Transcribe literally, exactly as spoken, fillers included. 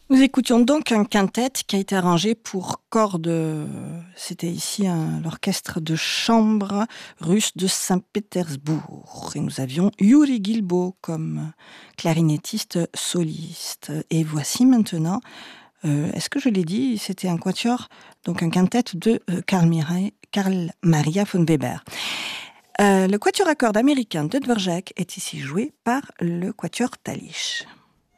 Nous écoutions donc un quintet qui a été arrangé pour cordes. C'était ici un, l'orchestre de chambre russe de Saint-Pétersbourg. Et nous avions Yuri Gilbo comme clarinettiste soliste. Et voici maintenant, euh, est-ce que je l'ai dit, c'était un quatuor, donc un quintet de euh, Karl, Mira- Karl Maria von Weber. Euh, le quatuor à cordes américain de Dvorak est ici joué par le quatuor Talich.